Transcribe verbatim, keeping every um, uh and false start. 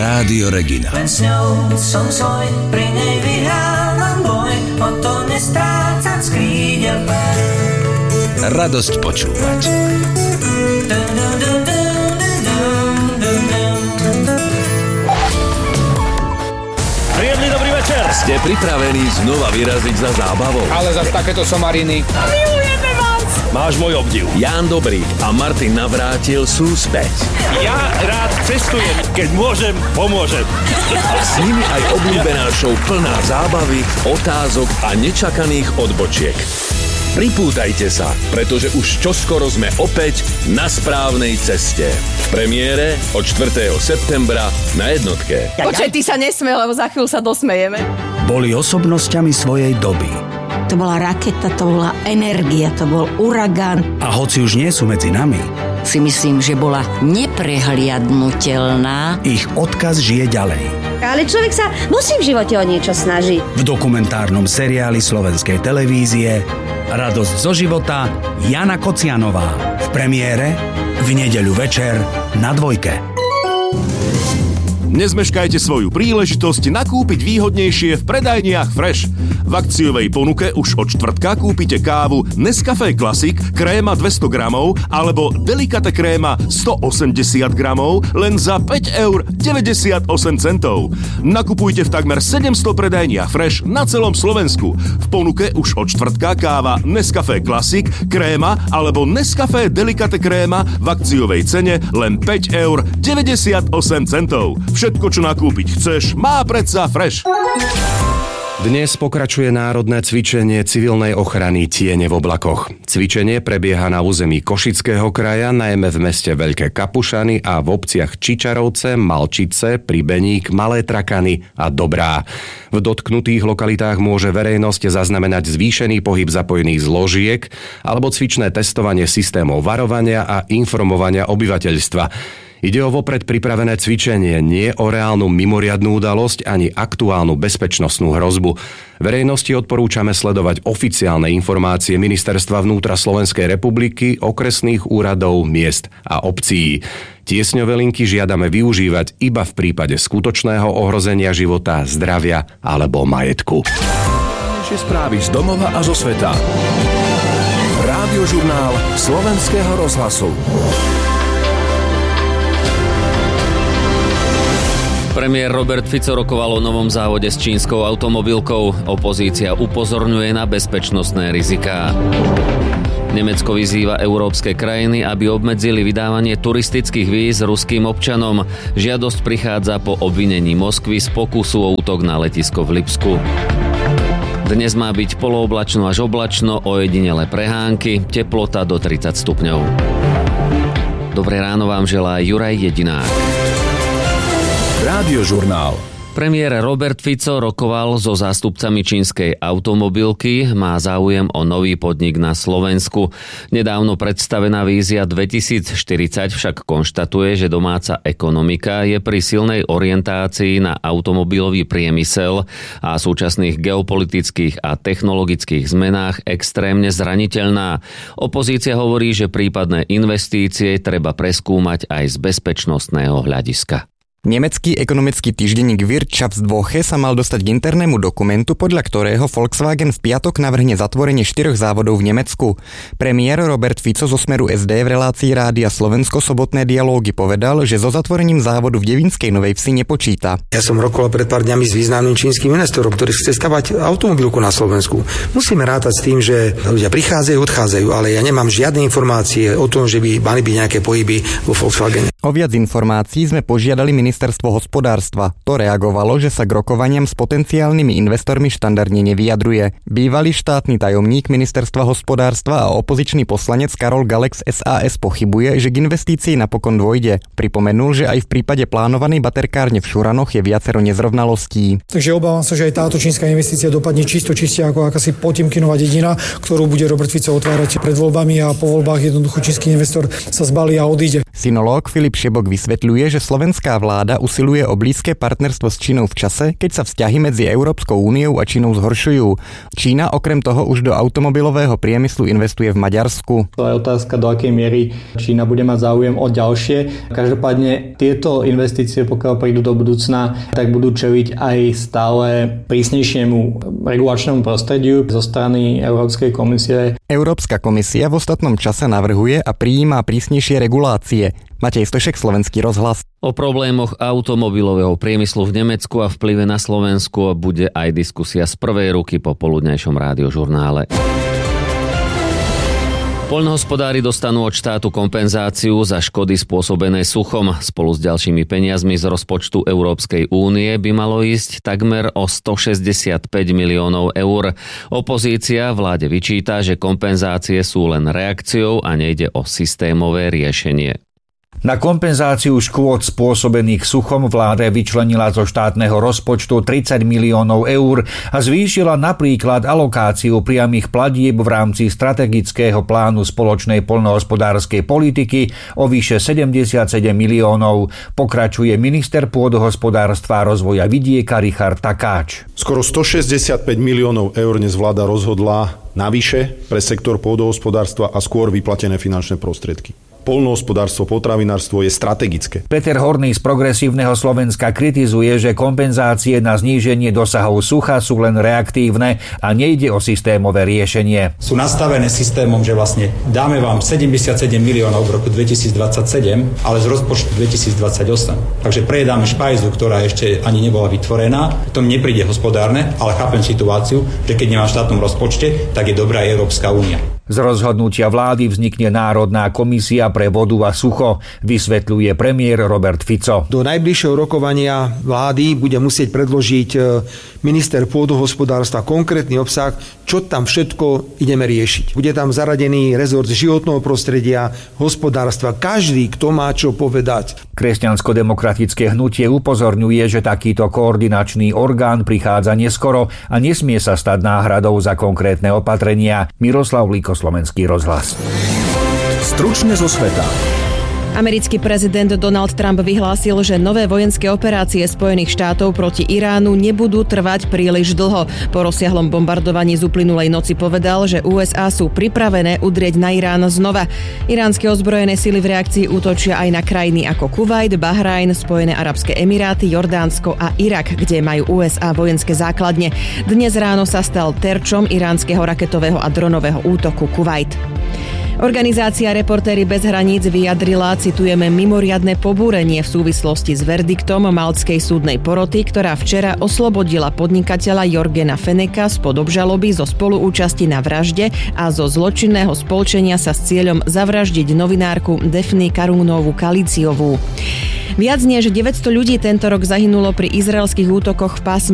Rádio Regina. Len s ňou som svoj, pri nej vyhrávam boj, o to nestrácať z krídel pár. Radosť počúvať. Príjemný dobrý večer. Ste pripravení znova vyraziť za zábavou? Ale zas takéto somariny. Milujeme vás. Máš môj obdiv. Ján Dobrík a Martin Navrátil sú späť. Ja rád cestujem, keď môžem, pomôžem. A s nimi aj obľúbená show plná zábavy, otázok a nečakaných odbočiek. Pripútajte sa, pretože už čoskoro sme opäť na správnej ceste. V premiére od štvrtého septembra na Jednotke. Počkaj, ty sa nesmej, lebo za chvíľu sa dosmejeme. Boli osobnosťami svojej doby. To bola raketa, to bola energia, to bol uragán. A hoci už nie sú medzi nami, Si myslím, že bola neprehliadnutelná. ich odkaz žije ďalej. Ale človek sa musí v živote o niečo snažiť. V dokumentárnom seriáli slovenskej televízie Radosť zo života Jana Kocianová. V premiére v nedeľu večer na Dvojke. Nezmeškajte svoju príležitosť nakúpiť výhodnejšie v predajniach Fresh. V akciovej ponuke už od štvrtka kúpite kávu Nescafé Classic kréma dvesto gramov alebo Delicate kréma stoosemdesiat gramov len za päť eur deväťdesiatosem centov. Nakupujte v takmer sedemsto predajniach Fresh na celom Slovensku. V ponuke už od štvrtka káva Nescafé Classic kréma alebo Nescafé Delicate kréma v akciovej cene len päť eur deväťdesiatosem centov. Všetko, čo nakúpiť chceš, má predsa Fresh. Dnes pokračuje národné cvičenie civilnej ochrany Tiene v oblakoch. Cvičenie prebieha na území Košického kraja, najmä v meste Veľké Kapušany a v obciach Čičarovce, Malčice, Pribeník, Malé Trakany a Dobrá. V dotknutých lokalitách môže verejnosť zaznamenať zvýšený pohyb zapojených zložiek alebo cvičné testovanie systémov varovania a informovania obyvateľstva. Ide o vopred pripravené cvičenie, nie o reálnu mimoriadnu udalosť ani aktuálnu bezpečnostnú hrozbu. Verejnosti odporúčame sledovať oficiálne informácie Ministerstva vnútra Slovenskej republiky, okresných úradov, miest a obcí. Tiesňové linky žiadame využívať iba v prípade skutočného ohrozenia života, zdravia alebo majetku. Správy z domova a zo sveta. Rádiožurnál Slovenského rozhlasu. Premiér Robert Fico rokoval o novom závode s čínskou automobilkou. Opozícia upozorňuje na bezpečnostné riziká. Nemecko vyzýva európske krajiny, aby obmedzili vydávanie turistických víz ruským občanom. Žiadosť prichádza po obvinení Moskvy z pokusu o útok na letisko v Lipsku. Dnes má byť polooblačno až oblačno, ojedinele prehánky, teplota do tridsať stupňov. Dobré ráno vám želá Juraj Jedinák. Rádiožurnál. Premiér Robert Fico rokoval so zástupcami čínskej automobilky, má záujem o nový podnik na Slovensku. Nedávno predstavená vízia dvetisícštyridsať však konštatuje, že domáca ekonomika je pri silnej orientácii na automobilový priemysel a súčasných geopolitických a technologických zmenách extrémne zraniteľná. Opozícia hovorí, že prípadné investície treba preskúmať aj z bezpečnostného hľadiska. Nemecký ekonomický týždenník Wirtschaftswoche sa mal dostať k internému dokumentu, podľa ktorého Volkswagen v piatok navrhne zatvorenie štyroch závodov v Nemecku. Premiér Robert Fico zo Smeru es dé v relácii Rádia Slovensko sobotné dialógy povedal, že so zatvorením závodu v Devínskej Novej Vsi nepočíta. Ja som rokoval pred pár dňami s významným čínskym investorom, ktorý chce stavať automobilku na Slovensku. Musíme rátať s tým, že ľudia prichádzajú, odchádzajú, ale ja nemám žiadne informácie o tom, že by mali byť nejaké pohyby vo Volkswagene. O viac informácií sme požiadali Ministerstvo hospodárstva. To reagovalo, že sa k rokovaniam s potenciálnymi investormi štandardne nevyjadruje. Bývalý štátny tajomník Ministerstva hospodárstva a opozičný poslanec Karol Galex z es a es pochybuje, že k investícii napokon dôjde. Pripomenul, že aj v prípade plánovanej baterkárne v Šuranoch je viacero nezrovnalostí. Takže obávam sa, že aj táto čínska investícia dopadne čisto čiste ako akási Potemkinová dedina, ktorú bude Robert Fico otvárať pred voľbami a po voľbách jednoducho čínsky investor sa zbalí a odíde. Synológ Filip Šebok vysvetľuje, že slovenská vláda vláda usiluje o blízke partnerstvo s Čínou v čase, keď sa vzťahy medzi Európskou úniou a Čínou zhoršujú. Čína okrem toho už do automobilového priemyslu investuje v Maďarsku. To je otázka, do akej miery Čína bude mať záujem o ďalšie. Každopádne tieto investície, pokiaľ prídu do budúcna, tak budú čeliť aj stále prísnejšiemu regulačnému prostrediu zo strany Európskej komisie. Európska komisia v ostatnom čase navrhuje a prijíma prísnejšie regulácie. Matej Stošek, Slovenský rozhlas. O problémoch automobilového priemyslu v Nemecku a vplyve na Slovensku bude aj diskusia z prvej ruky po poludňajšom rádiožurnále. Poľnohospodári dostanú od štátu kompenzáciu za škody spôsobené suchom. Spolu s ďalšími peniazmi z rozpočtu Európskej únie by malo ísť takmer o stošesťdesiatpäť miliónov eur. Opozícia vláde vyčíta, že kompenzácie sú len reakciou a nejde o systémové riešenie. Na kompenzáciu škôd spôsobených suchom vláda vyčlenila zo štátneho rozpočtu tridsať miliónov eur a zvýšila napríklad alokáciu priamych platieb v rámci strategického plánu spoločnej poľnohospodárskej politiky o vyše sedemdesiatsedem miliónov, pokračuje minister pôdohospodárstva a rozvoja vidieka Richard Takáč. Skoro stošesťdesiatpäť miliónov eur dnes vláda rozhodla navyše pre sektor pôdohospodárstva a skôr vyplatené finančné prostriedky. Poľnohospodárstvo, potravinárstvo je strategické. Peter Horný z Progresívneho Slovenska kritizuje, že kompenzácie na zníženie dosahov sucha sú len reaktívne a nejde o systémové riešenie. Sú nastavené systémom, že vlastne dáme vám sedemdesiatsedem miliónov v roku dvetisícdvadsaťsedem, ale z rozpočtu dvetisícdvadsaťosem. Takže prejedáme špajzu, ktorá ešte ani nebola vytvorená. To mi nepríde hospodárne, ale chápem situáciu, že keď nemá v štátnom rozpočte, tak je dobrá Európska únia. Z rozhodnutia vlády vznikne Národná komisia pre vodu a sucho, vysvetľuje premiér Robert Fico. Do najbližšieho rokovania vlády bude musieť predložiť minister pôdohospodárstva konkrétny obsah, čo tam všetko ideme riešiť. Bude tam zaradený rezort životného prostredia, hospodárstva, každý, kto má čo povedať. Kresťansko-demokratické hnutie upozorňuje, že takýto koordinačný orgán prichádza neskoro a nesmie sa stať náhradou za konkrétne opatrenia. Miroslav Líko, Slovenský rozhlas. Stručne zo sveta. Americký prezident Donald Trump vyhlásil, že nové vojenské operácie Spojených štátov proti Iránu nebudú trvať príliš dlho. Po rozsiahlom bombardovaní z uplynulej noci povedal, že ú es á sú pripravené udrieť na Irán znova. Iránske ozbrojené sily v reakcii útočia aj na krajiny ako Kuvajt, Bahrajn, Spojené arabské emiráty, Jordánsko a Irak, kde majú ú es á vojenské základne. Dnes ráno sa stal terčom iránskeho raketového a dronového útoku Kuvajt. Organizácia Reportéri bez hraníc vyjadrila, citujeme, mimoriadne pobúrenie v súvislosti s verdiktom maltskej súdnej poroty, ktorá včera oslobodila podnikateľa Jorgena Feneka spod obžaloby zo spoluúčasti na vražde a zo zločinného spolčenia sa s cieľom zavraždiť novinárku Daphne Carunovú Kaliciovú. Viac než deväťsto ľudí tento rok zahynulo pri izraelských útokoch v pásme